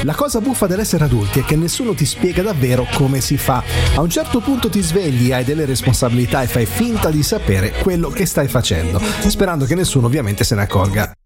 La cosa buffa dell'essere adulti è che nessuno ti spiega davvero come si fa. A un certo punto ti svegli, hai delle responsabilità e fai finta di sapere quello che stai facendo, sperando che nessuno ovviamente se ne accorga.